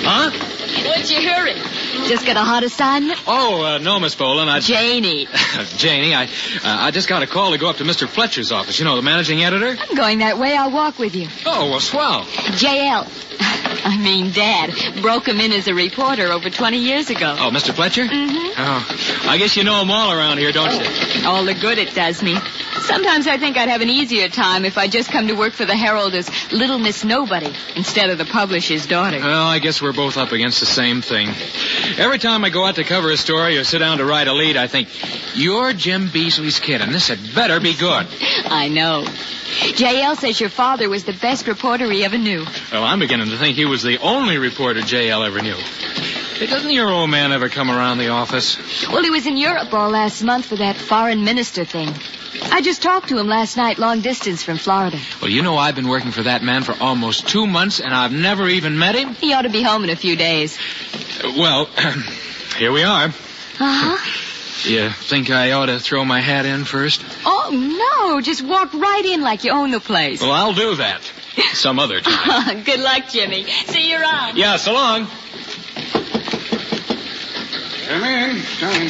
Huh? What's your hurry? Just got a hot assignment? Oh, no, Miss Boland. Janie. Janie, I just got a call to go up to Mr. Fletcher's office. You know, the managing editor? I'm going that way. I'll walk with you. Oh, well, swell. J.L. Dad broke him in as a reporter over 20 years ago. Oh, Mr. Fletcher? Mm-hmm. Oh, I guess you know him all around here, don't you? All the good it does me. Sometimes I think I'd have an easier time if I'd just come to work for the Herald as Little Miss Nobody instead of the publisher's daughter. Well, I guess we're both up against the same thing. Every time I go out to cover a story or sit down to write a lead, I think, you're Jim Beasley's kid, and this had better be good. I know. J.L. says your father was the best reporter he ever knew. Well, I'm beginning to think he was the only reporter J.L. ever knew. Hey, doesn't your old man ever come around the office? Well, he was in Europe all last month for that foreign minister thing. I just talked to him last night, long distance from Florida. Well, you know I've been working for that man for almost 2 months, and I've never even met him. He ought to be home in a few days. Well, here we are. Uh-huh. You think I ought to throw my hat in first? Oh, no. Just walk right in like you own the place. Well, I'll do that. Some other time. Good luck, Jimmy. See you around. Yeah, so long. Come in.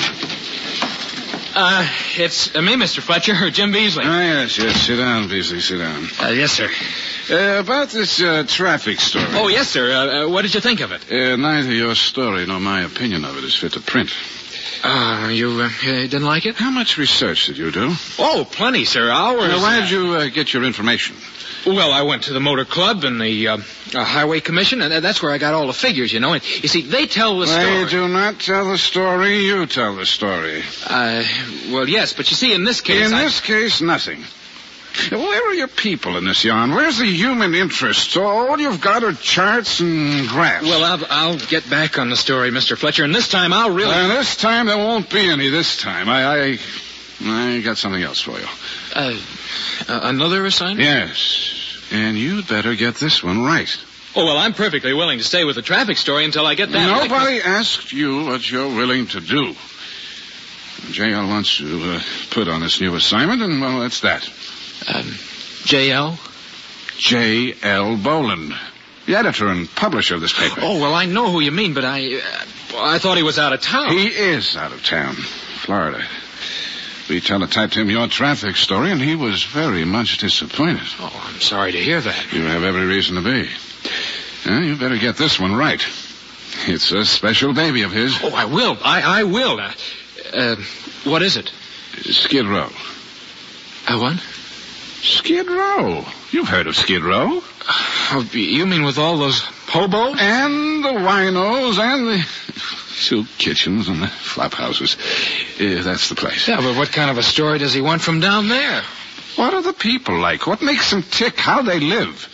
It's me, Mr. Fletcher, or Jim Beasley. Oh, yes. Sit down, Beasley. Sit down. Yes, sir. About this traffic story. Oh, yes, sir. What did you think of it? Neither your story nor my opinion of it is fit to print. You didn't like it? How much research did you do? Oh, plenty, sir. Hours. Now, where did you get your information? Well, I went to the Motor Club and the Highway Commission, and that's where I got all the figures, you know. And, you see, they tell the story. They do not tell the story. You tell the story. Well, yes, but you see, in this case... In this case, nothing. Where are your people in this yarn? Where's the human interest? All you've got are charts and graphs. Well, I'll get back on the story, Mr. Fletcher, and this time I'll really... This time there won't be any this time. I got something else for you. Another assignment? Yes. And you'd better get this one right. Oh, well, I'm perfectly willing to stay with the traffic story until I get that. Nobody asked you what you're willing to do. J.L. wants you to put on this new assignment, and, well, that's that. J.L.? J.L. Boland, the editor and publisher of this paper. Oh, well, I know who you mean, but I thought he was out of town. He is out of town, Florida. We teletyped him your traffic story, and he was very much disappointed. Oh, I'm sorry to hear that. You have every reason to be. You better get this one right. It's a special baby of his. Oh, I will. I will. What is it? Skid Row. What? Skid Row. You've heard of Skid Row. Oh, you mean with all those hobos? And the winos and the soup kitchens and the flop houses. That's the place. Yeah, but what kind of a story does he want from down there? What are the people like? What makes them tick? How they live?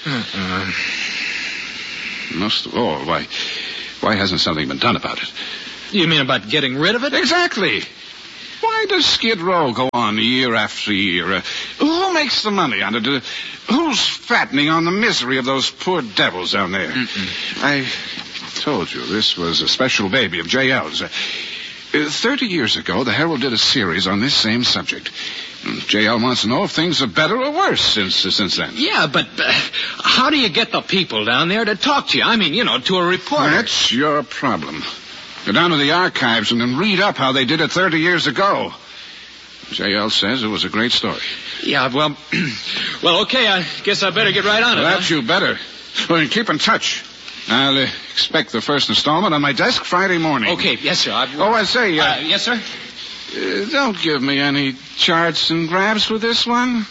Most of all, why hasn't something been done about it? You mean about getting rid of it? Exactly. Why does Skid Row go on year after year? Who makes the money on it? Who's fattening on the misery of those poor devils down there? I told you this was a special baby of J.L.'s. 30 years ago, the Herald did a series on this same subject. J.L. wants to know if things are better or worse since then. Yeah, but how do you get the people down there to talk to you? I mean, to a reporter. That's your problem. Go down to the archives and then read up how they did it 30 years ago. J.L. says it was a great story. Yeah, well, okay, I guess I better get right on it. That you better. Well, keep in touch. I'll expect the first installment on my desk Friday morning. Okay, yes, sir. I say... yes, sir? Don't give me any charts and graphs with this one.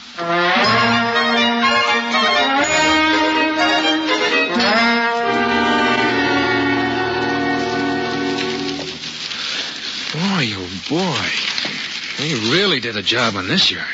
Boy, oh boy. They really did a job on this yard.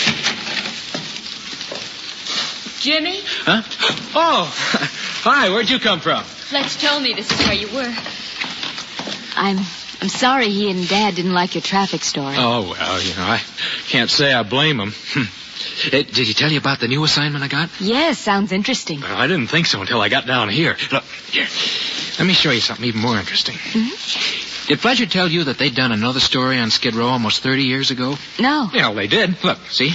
Jimmy? Huh? Oh, hi, where'd you come from? Fletch told me this is where you were. I'm sorry he and Dad didn't like your traffic story. Oh, well, I can't say I blame him. Did he tell you about the new assignment I got? Yes, sounds interesting. Well, I didn't think so until I got down here. Look, here. Let me show you something even more interesting. Mm-hmm. Did Fletcher tell you that they'd done another story on Skid Row almost 30 years ago? No. Yeah, well, they did. Look, see?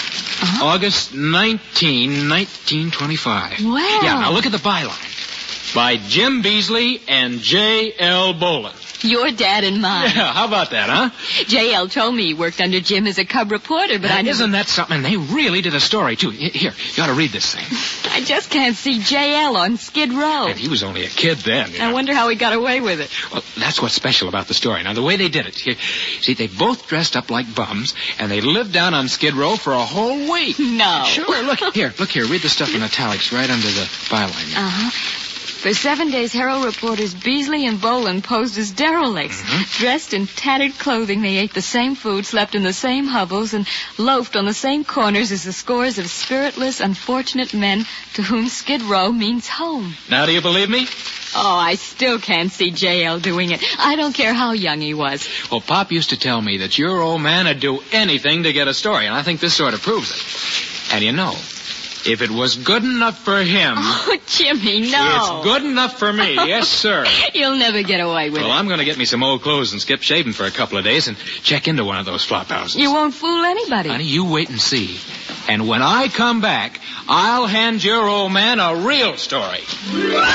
Uh-huh. August 1925. Wow. Yeah, now look at the byline. by Jim Beasley and J.L. Bolin. Your dad and mine. Yeah, how about that, huh? J.L. told me he worked under Jim as a cub reporter, but Isn't that something? They really did a story, too. Here, you ought to read this thing. I just can't see J.L. on Skid Row. And he was only a kid then. I wonder how he got away with it. Well, that's what's special about the story. Now, the way they did it. See, they both dressed up like bums, and they lived down on Skid Row for a whole week. No. Sure, look here. Read the stuff in italics right under the byline. Uh-huh. For 7 days, Herald reporters Beasley and Bolin posed as derelicts. Dressed in tattered clothing, they ate the same food, slept in the same hovels, and loafed on the same corners as the scores of spiritless, unfortunate men to whom Skid Row means home. Now, do you believe me? Oh, I still can't see J.L. doing it. I don't care how young he was. Well, Pop used to tell me that your old man would do anything to get a story, and I think this sort of proves it. And you know, if it was good enough for him... Oh, Jimmy, no. It's good enough for me. Yes, sir. You'll never get away with it. Well, I'm going to get me some old clothes and skip shaving for a couple of days and check into one of those flop houses. You won't fool anybody. Honey, you wait and see. And when I come back, I'll hand your old man a real story.